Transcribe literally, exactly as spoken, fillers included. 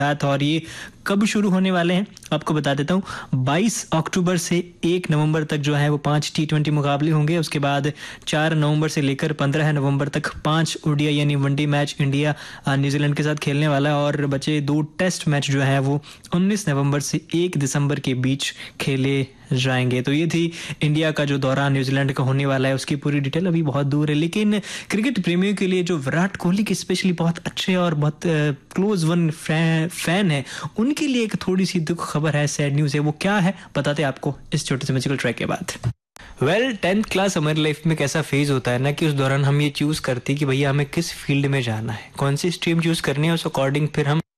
और ये कब शुरू होने वाले हैं आपको बता देता हूँ। बाईस अक्टूबर से एक नवंबर तक जो है वो पांच टी ट्वेंटी मुकाबले होंगे। उसके बाद चार नवंबर से लेकर पंद्रह नवंबर तक पांच ओडीआई यानी वनडे मैच इंडिया न्यूजीलैंड के साथ खेलने वाला है। और बचे दो टेस्ट मैच जो है वो उन्नीस नवंबर से एक दिसंबर के बीच खेले जाएंगे। तो ये थी इंडिया का जो दौरा न्यूजीलैंड का होने वाला है, उसकी पूरी डिटेल। अभी बहुत दूर है, लेकिन क्रिकेट प्रेमियों के लिए जो विराट कोहली के स्पेशली बहुत अच्छे और बहुत क्लोज वन फैन है, उनके लिए एक थोड़ी सी दुख खबर है, सैड न्यूज है। वो क्या है बताते हैं आपको इस छोटे से म्यूजिकल ट्रैक के बाद। वेल टेंथ क्लास हमारी लाइफ में कैसा फेज होता है ना कि उस दौरान हम ये चूज करते हैं कि भैया हमें किस फील्ड में जाना है, कौन सी स्ट्रीम चूज करनी है, उस अकॉर्डिंग फिर हम